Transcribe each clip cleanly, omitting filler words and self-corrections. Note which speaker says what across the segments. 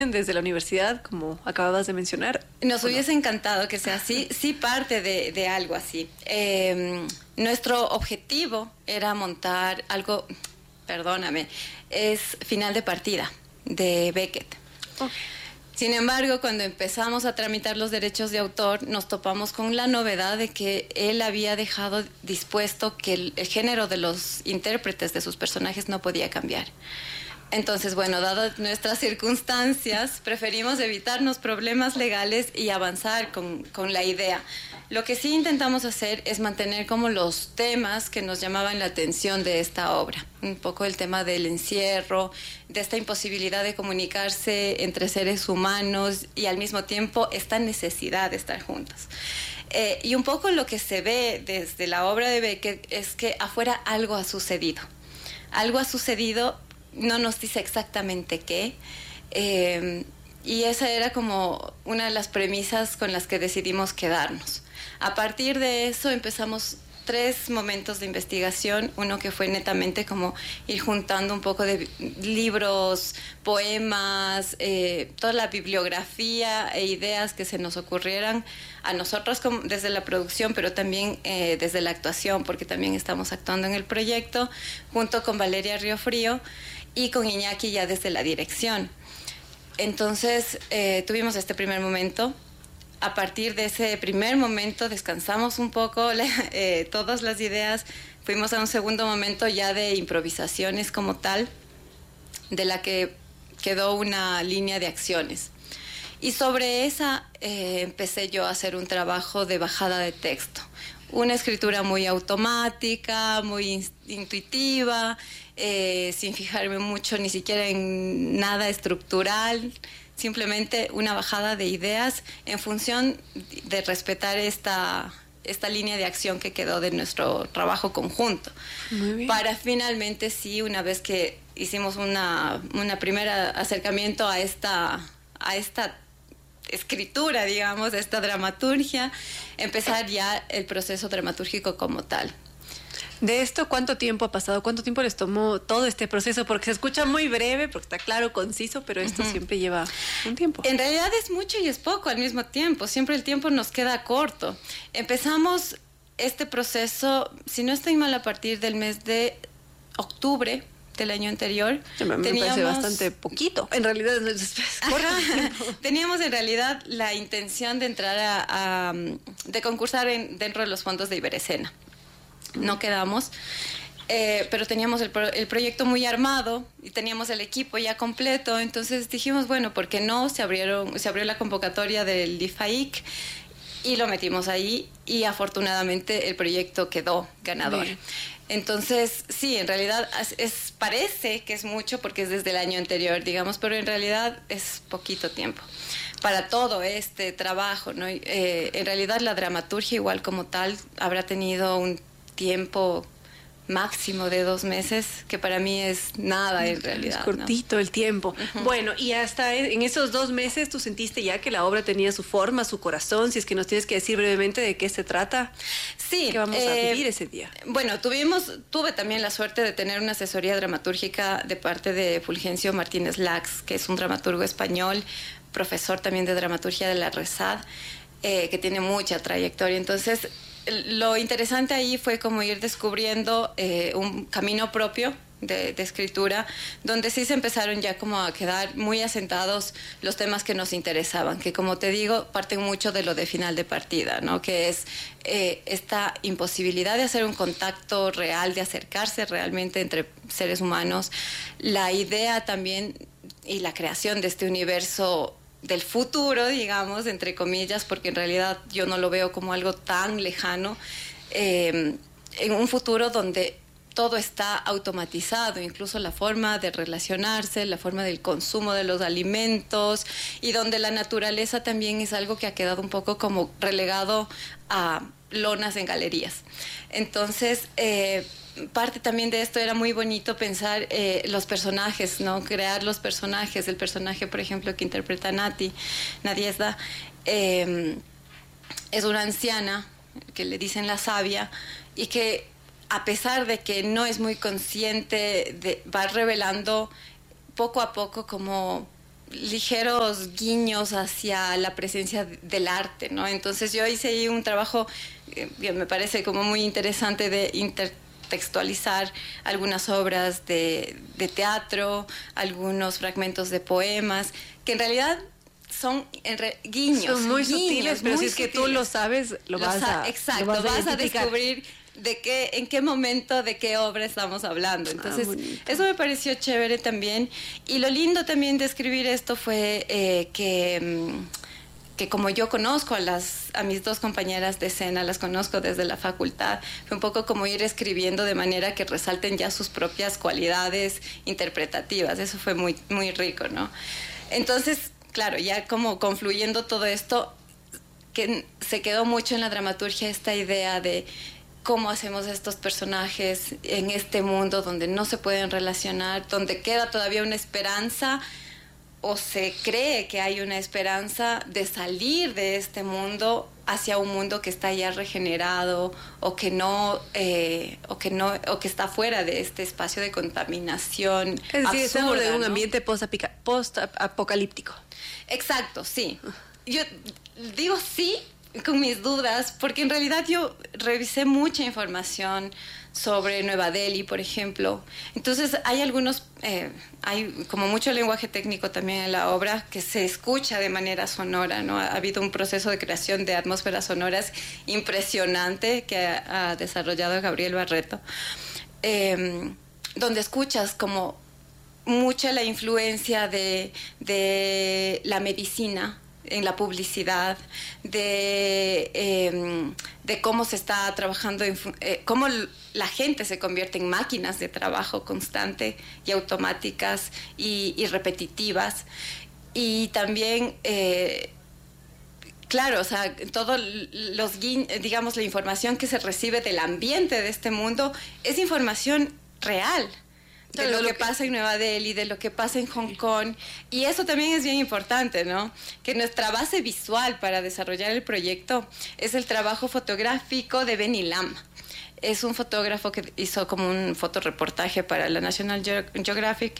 Speaker 1: desde la universidad, como acababas de mencionar?
Speaker 2: Nos hubiese encantado que sea así, sí parte de algo así. Nuestro objetivo era montar algo, perdóname, es Final de partida de Beckett.
Speaker 1: Okay.
Speaker 2: Sin embargo, cuando empezamos a tramitar los derechos de autor, nos topamos con la novedad de que él había dejado dispuesto que el género de los intérpretes de sus personajes no podía cambiar. Entonces, bueno, dadas nuestras circunstancias, preferimos evitarnos problemas legales y avanzar con la idea. Lo que sí intentamos hacer es mantener como los temas que nos llamaban la atención de esta obra. Un poco el tema del encierro, de esta imposibilidad de comunicarse entre seres humanos y al mismo tiempo esta necesidad de estar juntos. Y un poco lo que se ve desde la obra de Beckett es que afuera algo ha sucedido. Algo ha sucedido, no nos dice exactamente qué, y esa era como una de las premisas con las que decidimos quedarnos. A partir de eso empezamos 3 momentos de investigación, uno que fue netamente como ir juntando un poco de libros, poemas, toda la bibliografía e ideas que se nos ocurrieran a nosotros desde la producción, pero también desde la actuación, porque también estamos actuando en el proyecto, junto con Valeria Riofrío y con Iñaki ya desde la dirección. Entonces tuvimos este primer momento. A partir de ese primer momento descansamos un poco todas las ideas, fuimos a un segundo momento ya de improvisaciones como tal, de la que quedó una línea de acciones. Y sobre esa empecé yo a hacer un trabajo de bajada de texto, una escritura muy automática, muy intuitiva, sin fijarme mucho ni siquiera en nada estructural, simplemente una bajada de ideas en función de respetar esta línea de acción que quedó de nuestro trabajo conjunto.
Speaker 1: Muy bien.
Speaker 2: Para finalmente, sí, una vez que hicimos una primera acercamiento a esta escritura, digamos, a esta dramaturgia, empezar ya el proceso dramatúrgico como tal.
Speaker 1: De esto, ¿cuánto tiempo ha pasado? ¿Cuánto tiempo les tomó todo este proceso? Porque se escucha muy breve, porque está claro, conciso, pero esto siempre lleva un tiempo.
Speaker 2: En realidad es mucho y es poco al mismo tiempo. Siempre el tiempo nos queda corto. Empezamos este proceso, si no estoy mal, a partir del mes de octubre del año anterior.
Speaker 1: Me parece bastante poquito. En realidad es corto.
Speaker 2: Teníamos en realidad la intención de entrar de concursar dentro de los fondos de Iberescena. No quedamos, pero teníamos el proyecto muy armado y teníamos el equipo ya completo. Entonces dijimos, bueno, ¿por qué no? Se abrió la convocatoria del IFAIC y lo metimos ahí y afortunadamente el proyecto quedó ganador. Bien. Entonces, sí, en realidad parece que es mucho porque es desde el año anterior, digamos, pero en realidad es poquito tiempo para todo este trabajo, ¿no? En realidad la dramaturgia igual como tal habrá tenido un tiempo máximo de 2 meses, que para mí es nada en realidad.
Speaker 1: Es cortito, ¿no? El tiempo. Bueno, y hasta en esos 2 meses tú sentiste ya que la obra tenía su forma, su corazón. Si es que nos tienes que decir brevemente de qué se trata.
Speaker 2: Sí.
Speaker 1: ¿Qué vamos a vivir ese día?
Speaker 2: Bueno, tuve también la suerte de tener una asesoría dramatúrgica de parte de Fulgencio Martínez Lax, que es un dramaturgo español, profesor también de dramaturgia de la RESAD, que tiene mucha trayectoria. Entonces, lo interesante ahí fue como ir descubriendo un camino propio de escritura, donde sí se empezaron ya como a quedar muy asentados los temas que nos interesaban, que como te digo, parten mucho de lo de final de partida, ¿no? Que es esta imposibilidad de hacer un contacto real, de acercarse realmente entre seres humanos, la idea también y la creación de este universo del futuro, digamos, entre comillas, porque en realidad yo no lo veo como algo tan lejano, en un futuro donde todo está automatizado, incluso la forma de relacionarse, la forma del consumo de los alimentos, y donde la naturaleza también es algo que ha quedado un poco como relegado a lonas en galerías. Entonces, parte también de esto era muy bonito pensar los personajes, ¿no? Crear los personajes. El personaje, por ejemplo, que interpreta Nadiezda, es una anciana, que le dicen la sabia, y que a pesar de que no es muy consciente, va revelando poco a poco como ligeros guiños hacia la presencia del arte, ¿no? Entonces yo hice ahí un trabajo que me parece como muy interesante de intertextualizar algunas obras de teatro, algunos fragmentos de poemas, que en realidad son guiños.
Speaker 1: Son muy
Speaker 2: guiños,
Speaker 1: sutiles, pero
Speaker 2: muy
Speaker 1: si es que tú lo sabes,
Speaker 2: exacto,
Speaker 1: lo
Speaker 2: vas a
Speaker 1: identificar.
Speaker 2: descubrir en qué momento, de qué obra estamos hablando. Entonces, eso me pareció chévere también. Y lo lindo también de escribir esto fue que como yo conozco a mis dos compañeras de escena, las conozco desde la facultad, fue un poco como ir escribiendo de manera que resalten ya sus propias cualidades interpretativas. Eso fue muy, muy rico, ¿no? Entonces, claro, ya como confluyendo todo esto, que se quedó mucho en la dramaturgia esta idea de cómo hacemos estos personajes en este mundo donde no se pueden relacionar, donde queda todavía una esperanza o se cree que hay una esperanza de salir de este mundo hacia un mundo que está ya regenerado o que está fuera de este espacio de contaminación.
Speaker 1: Es decir, estamos
Speaker 2: absurda,
Speaker 1: en un
Speaker 2: ¿no?
Speaker 1: ambiente post-apocalíptico.
Speaker 2: Exacto, sí. Yo digo sí con mis dudas, porque en realidad yo revisé mucha información sobre Nueva Delhi, por ejemplo. Entonces hay hay como mucho lenguaje técnico también en la obra que se escucha de manera sonora, ¿no? Ha habido un proceso de creación de atmósferas sonoras impresionante que ha desarrollado Gabriel Barreto, donde escuchas como mucha la influencia de la medicina en la publicidad, de cómo se está trabajando, cómo la gente se convierte en máquinas de trabajo constante y automáticas y repetitivas. Y también, claro, o sea, digamos, la información que se recibe del ambiente de este mundo es información real. De lo que pasa en Nueva Delhi, de lo que pasa en Hong Kong. Y eso también es bien importante, ¿no? Que nuestra base visual para desarrollar el proyecto es el trabajo fotográfico de Benny Lam. Es un fotógrafo que hizo como un fotoreportaje para la National Geographic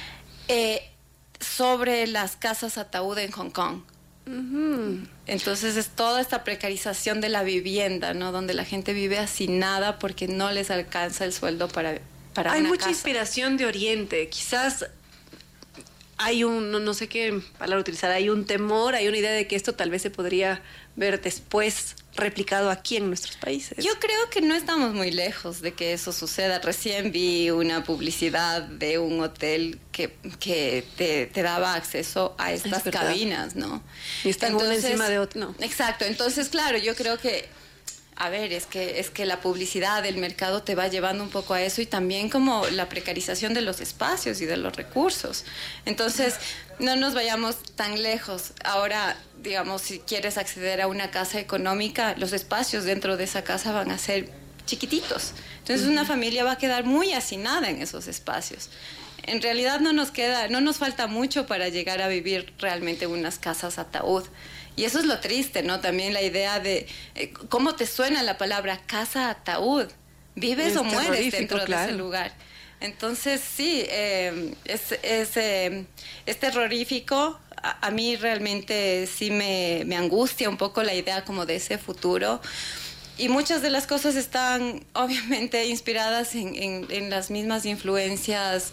Speaker 2: sobre las casas ataúd en Hong Kong. Uh-huh. Entonces es toda esta precarización de la vivienda, ¿no? Donde la gente vive hacinada porque no les alcanza el sueldo para
Speaker 1: hay mucha
Speaker 2: casa.
Speaker 1: Inspiración de Oriente. Quizás hay no sé qué palabra utilizar, hay un temor, hay una idea de que esto tal vez se podría ver después replicado aquí en nuestros países.
Speaker 2: Yo creo que no estamos muy lejos de que eso suceda. Recién vi una publicidad de un hotel que te daba acceso a estas cabinas, ¿no?
Speaker 1: Y están una encima de otra, no.
Speaker 2: Exacto. Entonces, claro, yo creo que a ver, es que la publicidad del mercado te va llevando un poco a eso y también como la precarización de los espacios y de los recursos. Entonces, no nos vayamos tan lejos. Ahora, digamos, si quieres acceder a una casa económica, los espacios dentro de esa casa van a ser chiquititos. Entonces, una familia va a quedar muy hacinada en esos espacios. En realidad no nos falta mucho para llegar a vivir realmente en unas casas ataúd. Y eso es lo triste, ¿no? También la idea de cómo te suena la palabra casa ataúd. ¿Vives o mueres dentro de ese lugar? Entonces, sí, es terrorífico. A mí realmente sí me angustia un poco la idea como de ese futuro. Y muchas de las cosas están obviamente inspiradas en las mismas influencias,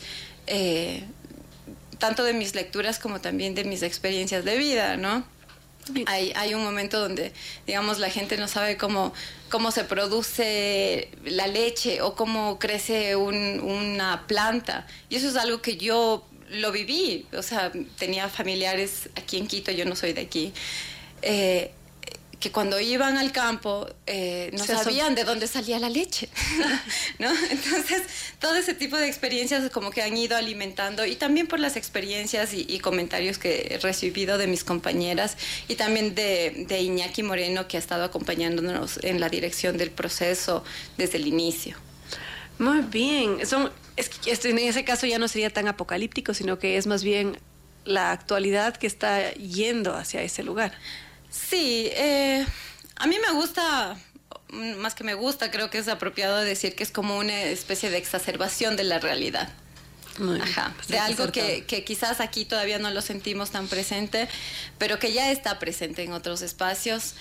Speaker 2: tanto de mis lecturas como también de mis experiencias de vida, ¿no? Hay un momento donde, digamos, la gente no sabe cómo se produce la leche o cómo crece una planta. Y eso es algo que yo lo viví. O sea, tenía familiares aquí en Quito, yo no soy de aquí, que cuando iban al campo no sabían de dónde salía la leche, ¿no? Entonces, todo ese tipo de experiencias como que han ido alimentando, y también por las experiencias y comentarios que he recibido de mis compañeras y también de Iñaki Moreno, que ha estado acompañándonos en la dirección del proceso desde el inicio.
Speaker 1: Muy bien. En ese caso ya no sería tan apocalíptico, sino que es más bien la actualidad que está yendo hacia ese lugar.
Speaker 2: Sí, a mí me gusta, más que me gusta, creo que es apropiado decir que es como una especie de exacerbación de la realidad.
Speaker 1: Muy bien.
Speaker 2: Ajá,
Speaker 1: Bastante
Speaker 2: de algo
Speaker 1: acertado.
Speaker 2: que quizás aquí todavía no lo sentimos tan presente, pero que ya está presente en otros espacios.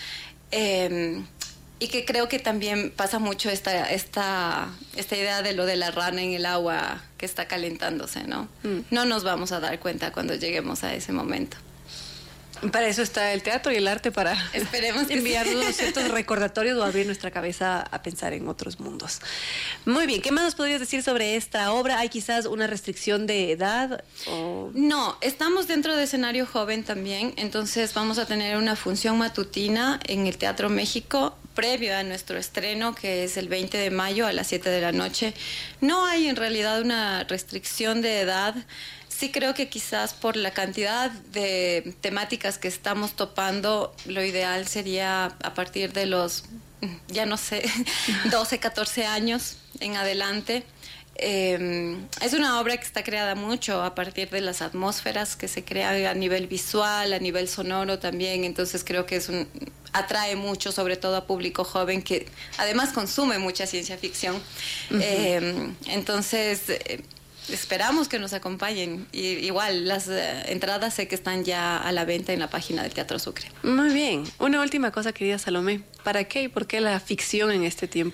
Speaker 2: Y que creo que también pasa mucho esta idea de lo de la rana en el agua que está calentándose, ¿no? No nos vamos a dar cuenta cuando lleguemos a ese momento.
Speaker 1: Para eso está el teatro y el arte, para
Speaker 2: Esperemos que
Speaker 1: enviarnos ciertos recordatorios o abrir nuestra cabeza a pensar en otros mundos. Muy bien, ¿qué más nos podrías decir sobre esta obra? ¿Hay quizás una restricción de edad?
Speaker 2: No, estamos dentro de escenario joven también, entonces vamos a tener una función matutina en el Teatro México previo a nuestro estreno, que es el 20 de mayo a las 7 de la noche. No hay en realidad una restricción de edad. Sí creo que quizás por la cantidad de temáticas que estamos topando, lo ideal sería a partir de los, ya no sé, 12, 14 años en adelante. Es una obra que está creada mucho a partir de las atmósferas que se crean a nivel visual, a nivel sonoro también, entonces creo que atrae mucho, sobre todo a público joven que además consume mucha ciencia ficción. Entonces esperamos que nos acompañen. Y igual, las entradas sé que están ya a la venta en la página del Teatro Sucre.
Speaker 1: Muy bien. Una última cosa, querida Salomé. ¿Para qué y por qué la ficción en este tiempo?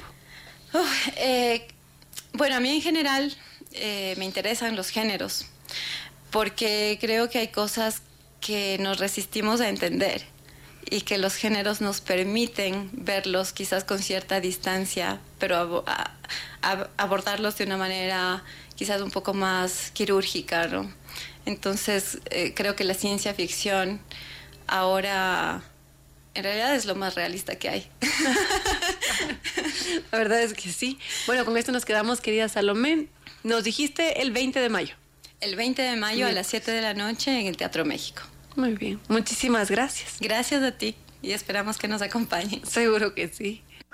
Speaker 2: Bueno, a mí en general me interesan los géneros, porque creo que hay cosas que nos resistimos a entender y que los géneros nos permiten verlos quizás con cierta distancia, pero abordarlos de una manera quizás un poco más quirúrgica, ¿no? Entonces, creo que la ciencia ficción ahora en realidad es lo más realista que hay.
Speaker 1: La verdad es que sí. Bueno, con esto nos quedamos, querida Salomé. Nos dijiste el 20 de mayo.
Speaker 2: El 20 de mayo a las 7 de la noche en el Teatro México.
Speaker 1: Muy bien. Muchísimas gracias.
Speaker 2: Gracias a ti y esperamos que nos acompañen.
Speaker 1: Seguro que sí.